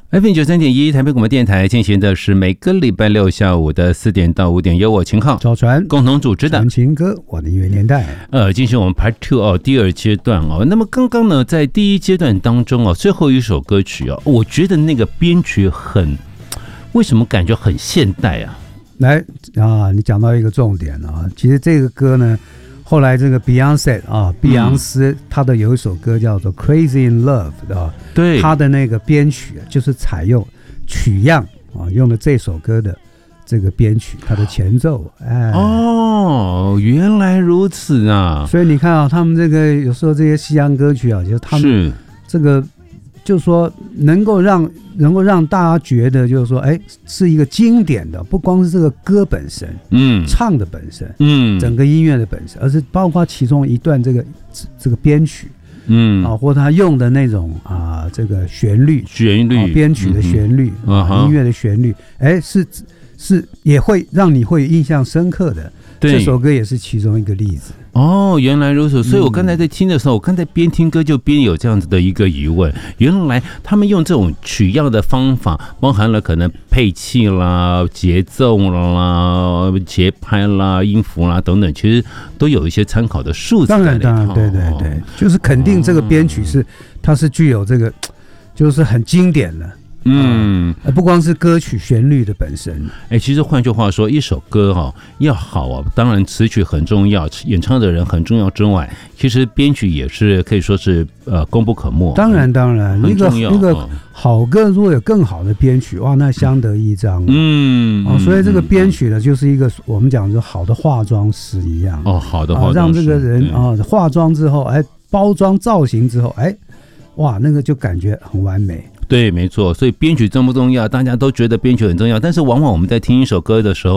FM93.1台北广播电台进行的是每个礼拜六下午的4点到5点，由我秦昊、 赵传共同主持的传情歌我的音乐年代。 进行我们 Part 2第二阶段哦。那么刚刚呢，在第一阶段当中最后一首歌曲我觉得那个编曲为什么感觉很现代啊？ 来你讲到一个重点其实这个歌呢，后来这个 Beyonce 碧昂斯他的有一首歌叫做 Crazy in Love 对， 他的那个编曲就是采用取样用了这首歌的这个编曲，他的前奏。 原来如此啊！ 所以你看他们这个有时候这些西洋歌曲就是他们这个就是说能够让大家觉得就是说是一个经典的，不光是这个歌本身唱的本身整个音乐的本身，而是包括其中一段这个编曲或他用的那种这个旋律编曲的旋律音乐的旋律是也会让你会印象深刻的。这首歌也是其中一个例子。 原来如此。所以我刚才在听的时候，我刚才边听歌就边有这样子的一个疑问，原来他们用这种取样的方法，包含了可能配器啦、节奏啦、节拍啦、音符啦等等，其实都有一些参考的数字在里头。 当然对，就是肯定这个编曲它是具有这个就是很经典的。不光是歌曲旋律的本身。 其实换句话说，一首歌要好当然词曲很重要，演唱的人很重要之外，其实编曲也是可以说是功不可没。 当然，一个好歌如果有更好的编曲，那相得益彰。所以这个编曲呢，就是一个我们讲就好的化妆师一样。 好的化妆师， 让这个人化妆之后，包装造型之后，那个就感觉很完美。 对，没错。所以编曲重不重要？大家都觉得编曲很重要，但是往往我们在听一首歌的时候